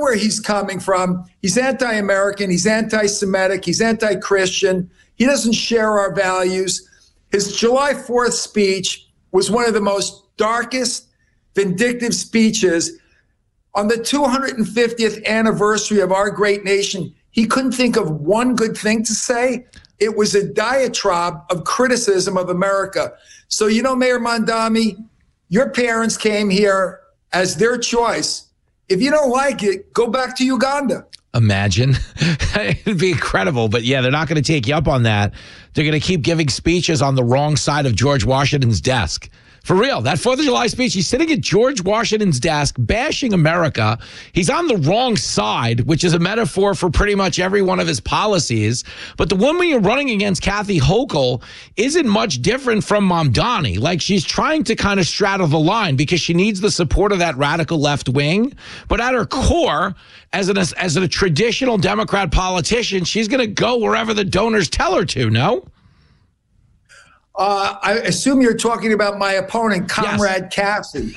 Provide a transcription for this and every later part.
where he's coming from. He's anti-American. He's anti-Semitic. He's anti-Christian. He doesn't share our values. His July 4th speech was one of the most darkest, vindictive speeches. On the 250th anniversary of our great nation, he couldn't think of one good thing to say. It was a diatribe of criticism of America. So, Mayor Mamdani, your parents came here as their choice. If you don't like it, go back to Uganda. Imagine. It'd be incredible. But yeah, they're not going to take you up on that. They're going to keep giving speeches on the wrong side of George Washington's desk. For real, that 4th of July speech, he's sitting at George Washington's desk, bashing America. He's on the wrong side, which is a metaphor for pretty much every one of his policies. But the woman you're running against, Kathy Hochul, isn't much different from Mamdani. Like, she's trying to kind of straddle the line because she needs the support of that radical left wing. But at her core, as a traditional Democrat politician, she's going to go wherever the donors tell her to, no? I assume you're talking about my opponent, Comrade Kathy.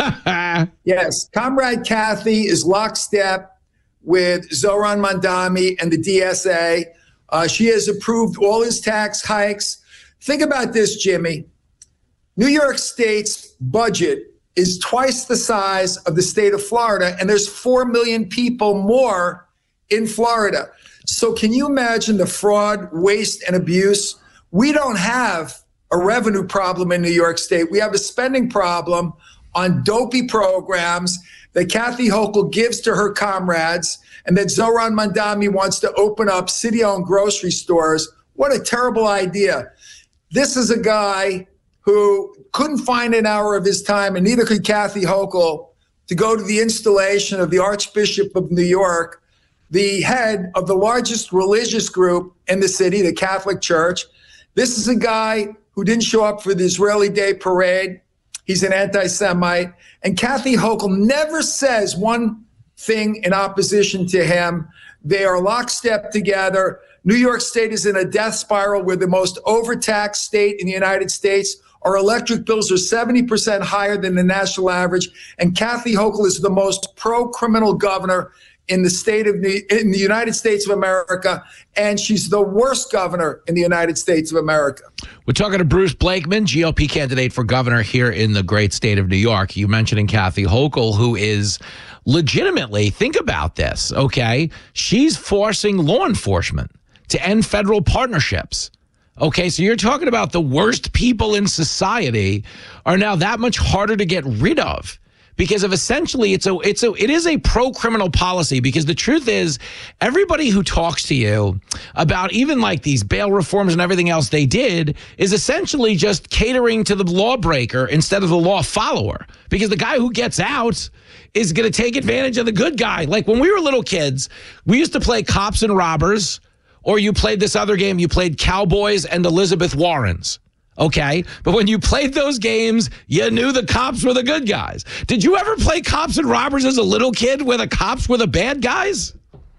Yes, Comrade Kathy is lockstep with Zohran Mamdani and the DSA. She has approved all his tax hikes. Think about this, Jimmy. New York State's budget is twice the size of the state of Florida, and there's 4 million people more in Florida. So can you imagine the fraud, waste, and abuse? We don't have a revenue problem in New York State. We have a spending problem on dopey programs that Kathy Hochul gives to her comrades and that Zohran Mamdani wants to open up city-owned grocery stores. What a terrible idea. This is a guy who couldn't find an hour of his time, and neither could Kathy Hochul, to go to the installation of the Archbishop of New York, the head of the largest religious group in the city, the Catholic Church. This is a guy who didn't show up for the Israeli Day Parade. He's an anti-Semite. And Kathy Hochul never says one thing in opposition to him. They are lockstep together. New York State is in a death spiral. We're the most overtaxed state in the United States. Our electric bills are 70% higher than the national average. And Kathy Hochul is the most pro-criminal governor in the United States of America, and she's the worst governor in the United States of America. We're talking to Bruce Blakeman, GOP candidate for governor here in the great state of New York. You mentioning Kathy Hochul, who is legitimately, think about this, okay? She's forcing law enforcement to end federal partnerships. Okay, so you're talking about the worst people in society are now that much harder to get rid of. Because of essentially it is a pro-criminal policy, because the truth is everybody who talks to you about even like these bail reforms and everything else they did is essentially just catering to the lawbreaker instead of the law follower, because the guy who gets out is going to take advantage of the good guy. Like when we were little kids, we used to play cops and robbers, or you played this other game, you played cowboys and Elizabeth Warrens. Okay, but when you played those games, you knew the cops were the good guys. Did you ever play cops and robbers as a little kid where the cops were the bad guys?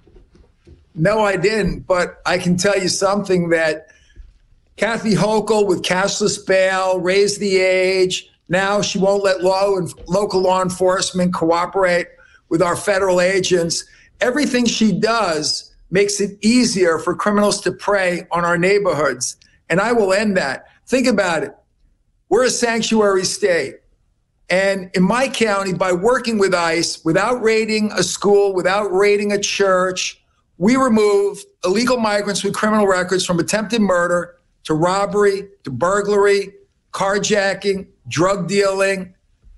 No, I didn't. But I can tell you something, that Kathy Hochul with cashless bail raised the age. Now she won't let local law enforcement cooperate with our federal agents. Everything she does makes it easier for criminals to prey on our neighborhoods. And I will end that. Think about it. We're a sanctuary state. And in my county, by working with ICE, without raiding a school, without raiding a church, we remove illegal migrants with criminal records from attempted murder to robbery, to burglary, carjacking, drug dealing,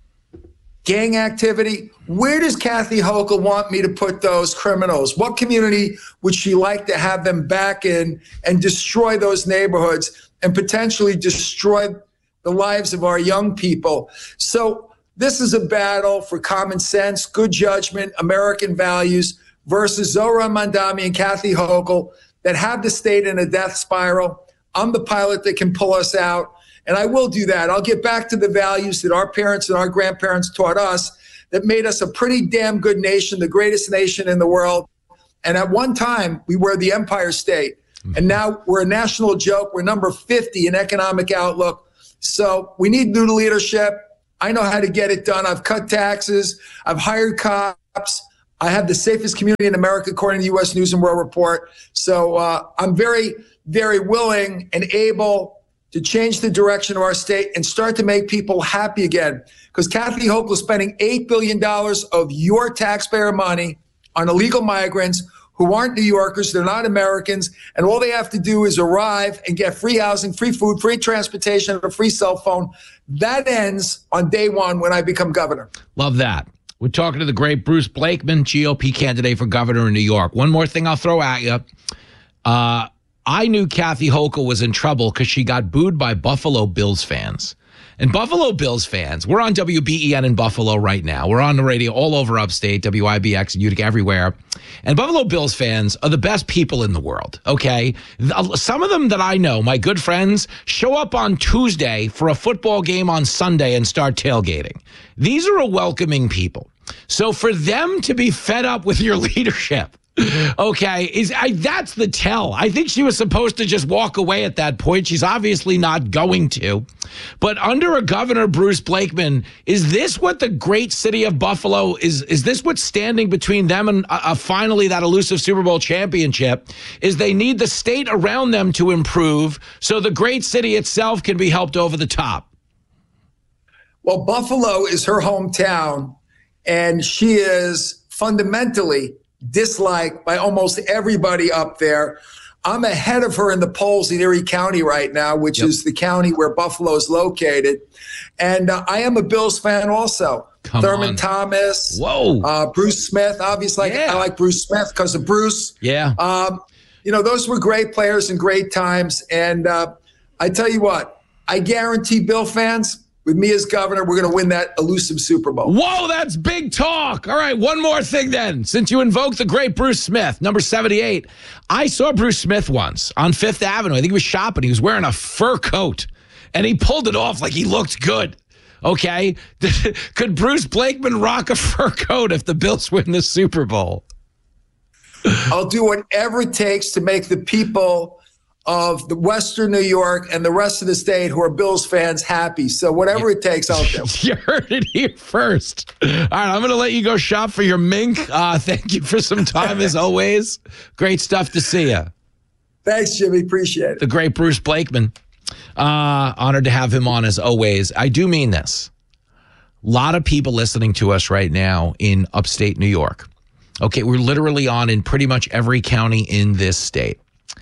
gang activity. Where does Kathy Hochul want me to put those criminals? What community would she like to have them back in and destroy those neighborhoods and potentially destroy the lives of our young people? So this is a battle for common sense, good judgment, American values versus Zohran Mamdani and Kathy Hochul that have the state in a death spiral. I'm the pilot that can pull us out, and I will do that. I'll get back to the values that our parents and our grandparents taught us that made us a pretty damn good nation, the greatest nation in the world. And at one time, we were the Empire State. And now we're a national joke. We're number 50 in economic outlook. So we need new leadership. I know how to get it done. I've cut taxes. I've hired cops. I have the safest community in America, according to the U.S. News and World Report. So I'm very, very willing and able to change the direction of our state and start to make people happy again. Because Kathy Hochul is spending $8 billion of your taxpayer money on illegal migrants who aren't New Yorkers, they're not Americans, and all they have to do is arrive and get free housing, free food, free transportation, and a free cell phone. That ends on day one when I become governor. Love that. We're talking to the great Bruce Blakeman, GOP candidate for governor in New York. One more thing I'll throw at you. I knew Kathy Hochul was in trouble because she got booed by Buffalo Bills fans. And Buffalo Bills fans, we're on WBEN in Buffalo right now. We're on the radio all over upstate, WIBX, Utica, everywhere. And Buffalo Bills fans are the best people in the world, okay? Some of them that I know, my good friends, show up on Tuesday for a football game on Sunday and start tailgating. These are a welcoming people. So for them to be fed up with your leadership, okay, that's the tell. I think she was supposed to just walk away at that point. She's obviously not going to. But under a Governor Bruce Blakeman, is this what the great city of Buffalo is this what's standing between them and finally that elusive Super Bowl championship? Is they need the state around them to improve so the great city itself can be helped over the top? Well, Buffalo is her hometown, and she is fundamentally disliked by almost everybody up there. I'm ahead of her in the polls in Erie County right now, which is the county where Buffalo is located. And I am a Bills fan also. Thurman Thomas. Whoa. Bruce Smith. Obviously, I like Bruce Smith because of Bruce. Yeah. Those were great players and great times. And I tell you what, I guarantee Bill fans, with me as governor, we're going to win that elusive Super Bowl. Whoa, that's big talk. All right, one more thing then. Since you invoked the great Bruce Smith, number 78, I saw Bruce Smith once on Fifth Avenue. I think he was shopping. He was wearing a fur coat, and he pulled it off like he looked good. Okay? Could Bruce Blakeman rock a fur coat if the Bills win the Super Bowl? I'll do whatever it takes to make the people of the Western New York and the rest of the state who are Bills fans happy. So whatever it takes, I'll do. You heard it here first. All right, I'm going to let you go shop for your mink. Thank you for some time as always. Great stuff to see you. Thanks, Jimmy. Appreciate it. The great Bruce Blakeman. Honored to have him on as always. I do mean this. A lot of people listening to us right now in upstate New York. Okay, we're literally on in pretty much every county in this state.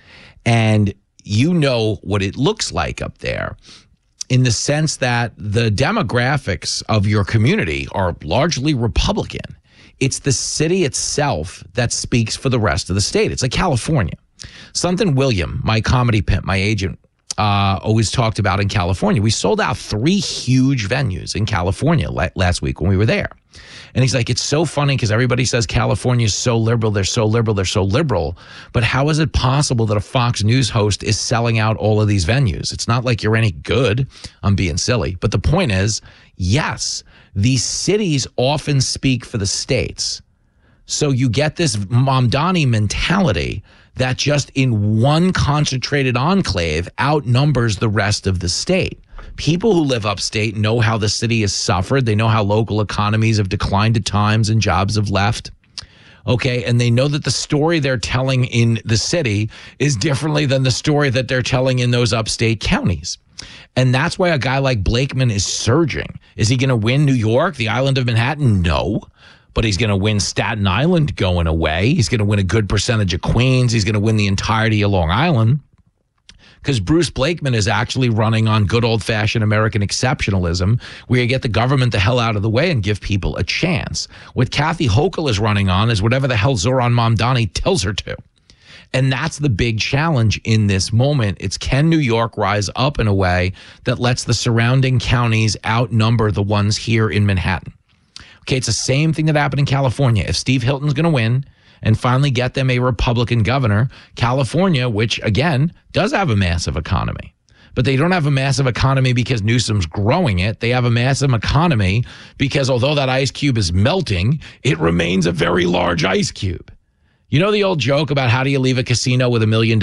And you know what it looks like up there in the sense that the demographics of your community are largely Republican. It's the city itself that speaks for the rest of the state. It's like California. Something William, my comedy pimp, my agent, always talked about in California. We sold out 3 huge venues in California last week when we were there. And he's like, it's so funny because everybody says California is so liberal. They're so liberal. They're so liberal. But how is it possible that a Fox News host is selling out all of these venues? It's not like you're any good. I'm being silly. But the point is, yes, these cities often speak for the states. So you get this Mamdani mentality that just in one concentrated enclave outnumbers the rest of the state. People who live upstate know how the city has suffered. They know how local economies have declined at times and jobs have left. Okay, and they know that the story they're telling in the city is differently than the story that they're telling in those upstate counties. And that's why a guy like Blakeman is surging. Is he going to win New York, the island of Manhattan? No. But he's going to win Staten Island going away. He's going to win a good percentage of Queens. He's going to win the entirety of Long Island. Because Bruce Blakeman is actually running on good old-fashioned American exceptionalism, where you get the government the hell out of the way and give people a chance. What Kathy Hochul is running on is whatever the hell Zoran Mamdani tells her to. And that's the big challenge in this moment. It's, can New York rise up in a way that lets the surrounding counties outnumber the ones here in Manhattan? Okay, it's the same thing that happened in California. If Steve Hilton's going to win and finally get them a Republican governor, California, which, again, does have a massive economy, but they don't have a massive economy because Newsom's growing it. They have a massive economy because although that ice cube is melting, it remains a very large ice cube. You know the old joke about how do you leave a casino with $1 million?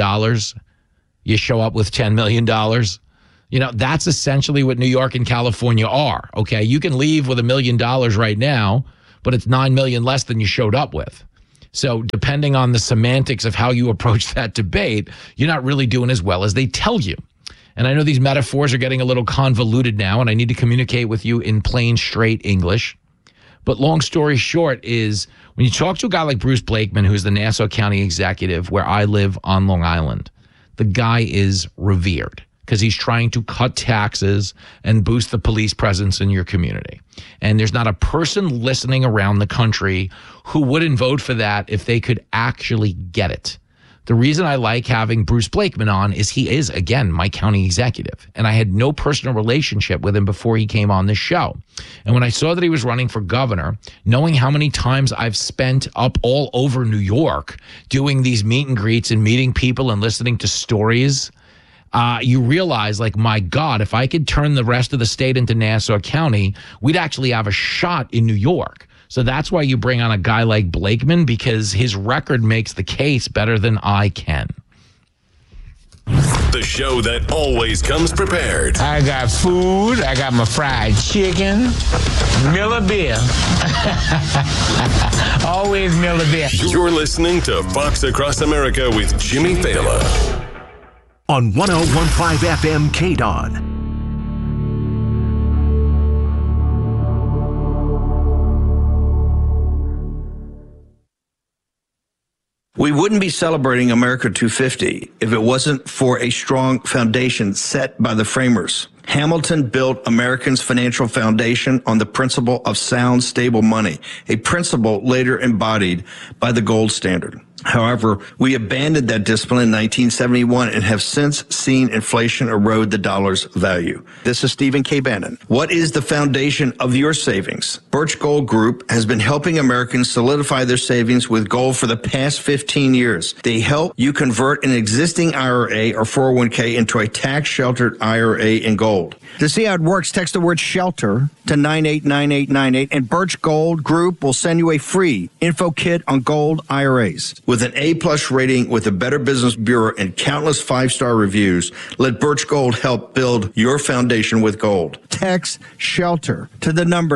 You show up with $10 million. You know, that's essentially what New York and California are. Okay, you can leave with $1 million right now, but it's 9 million less than you showed up with. So depending on the semantics of how you approach that debate, you're not really doing as well as they tell you. And I know these metaphors are getting a little convoluted now, and I need to communicate with you in plain, straight English. But long story short is when you talk to a guy like Bruce Blakeman, who's the Nassau County executive where I live on Long Island, the guy is revered because he's trying to cut taxes and boost the police presence in your community. And there's not a person listening around the country who wouldn't vote for that if they could actually get it. The reason I like having Bruce Blakeman on is he is, again, my county executive. And I had no personal relationship with him before he came on this show. And when I saw that he was running for governor, knowing how many times I've spent up all over New York doing these meet and greets and meeting people and listening to stories, you realize, like, my God, if I could turn the rest of the state into Nassau County, we'd actually have a shot in New York. So that's why you bring on a guy like Blakeman, because his record makes the case better than I can. The show that always comes prepared. I got food. I got my fried chicken. Miller beer. Always Miller beer. You're listening to Fox Across America with Jimmy Fallon. On 101.5 FM KDON. We wouldn't be celebrating America 250 if it wasn't for a strong foundation set by the framers. Hamilton built Americans' financial foundation on the principle of sound, stable money, a principle later embodied by the gold standard. However, we abandoned that discipline in 1971 and have since seen inflation erode the dollar's value. This is Stephen K. Bannon. What is the foundation of your savings? Birch Gold Group has been helping Americans solidify their savings with gold for the past 15 years. They help you convert an existing IRA or 401k into a tax-sheltered IRA in gold. To see how it works, text the word SHELTER to 989898, and Birch Gold Group will send you a free info kit on gold IRAs. With an A-plus rating with the Better Business Bureau and countless five-star reviews, let Birch Gold help build your foundation with gold. Text SHELTER to the number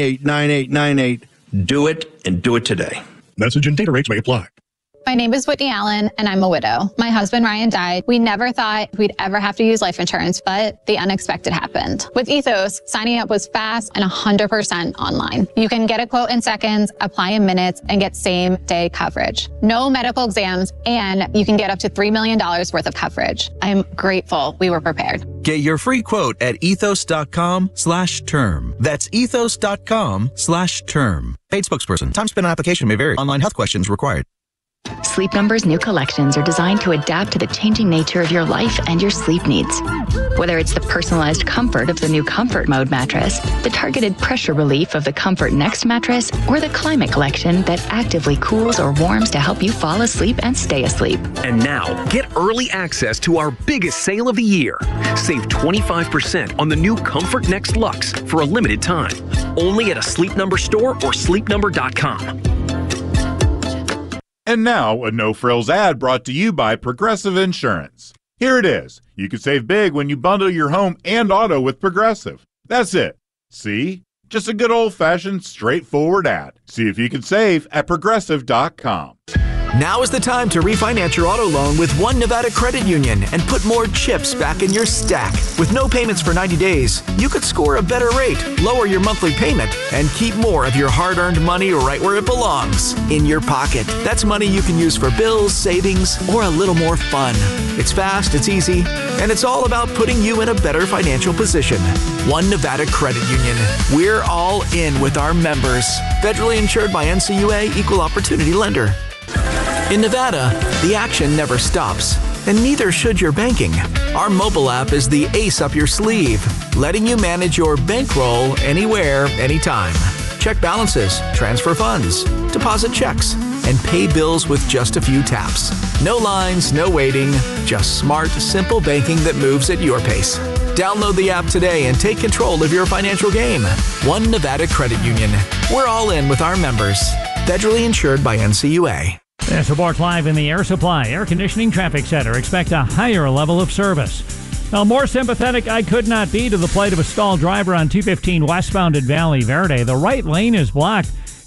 989898. Do it, and do it today. Message and data rates may apply. My name is Whitney Allen, and I'm a widow. My husband, Ryan, died. We never thought we'd ever have to use life insurance, but the unexpected happened. With Ethos, signing up was fast and 100% online. You can get a quote in seconds, apply in minutes, and get same-day coverage. No medical exams, and you can get up to $3 million worth of coverage. I'm grateful we were prepared. Get your free quote at ethos.com/term. That's ethos.com/term. Paid spokesperson. Time spent on application may vary. Online health questions required. Sleep Number's new collections are designed to adapt to the changing nature of your life and your sleep needs. Whether it's the personalized comfort of the new Comfort Mode mattress, the targeted pressure relief of the Comfort Next mattress, or the Climate Collection that actively cools or warms to help you fall asleep and stay asleep. And now, get early access to our biggest sale of the year. Save 25% on the new Comfort Next Luxe for a limited time. Only at a Sleep Number store or sleepnumber.com. And now, a no-frills ad brought to you by Progressive Insurance. Here it is. You can save big when you bundle your home and auto with Progressive. That's it. See? Just a good old-fashioned, straightforward ad. See if you can save at Progressive.com. Now is the time to refinance your auto loan with One Nevada Credit Union and put more chips back in your stack. With no payments for 90 days, you could score a better rate, lower your monthly payment, and keep more of your hard-earned money right where it belongs, in your pocket. That's money you can use for bills, savings, or a little more fun. It's fast, it's easy, and it's all about putting you in a better financial position. One Nevada Credit Union. We're all in with our members. Federally insured by NCUA, Equal Opportunity Lender. In Nevada, the action never stops, and neither should your banking. Our mobile app is the ace up your sleeve, letting you manage your bankroll anywhere, anytime. Check balances, transfer funds, deposit checks, and pay bills with just a few taps. No lines, no waiting, just smart, simple banking that moves at your pace. Download the app today and take control of your financial game. One Nevada Credit Union. We're all in with our members. Federally insured by NCUA. This report live in the Air Supply Air Conditioning Traffic Center. Expect a higher level of service. Now, more sympathetic I could not be to the plight of a stalled driver on 215 westbound at Valley Verde. The right lane is blocked.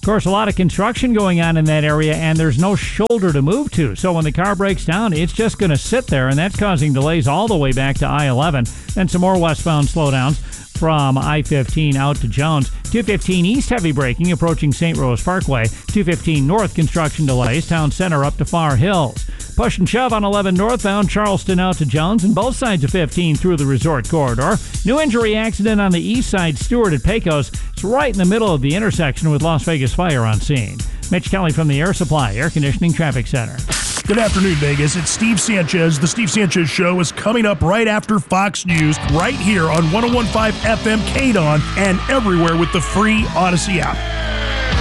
course, a lot of construction going on in that area, and there's no shoulder to move to. So when the car breaks down, it's just going to sit there, and that's causing delays all the way back to I-11. And some more westbound slowdowns from I-15 out to Jones. 215 east heavy braking approaching St. Rose Parkway. 215 north construction delays. Town center up to Far Hills. Push and shove on 11 northbound Charleston out to Jones and both sides of 15 through the resort corridor. New injury accident on the east side, Stewart at Pecos. It's right in the middle of the intersection with Las Vegas Fire on scene. Mitch Kelly from the Air Supply Air Conditioning Traffic Center. Good afternoon, Vegas. It's Steve Sanchez. The Steve Sanchez Show is coming up right after Fox News, right here on 101.5 FM KDON and everywhere with the free Odyssey app.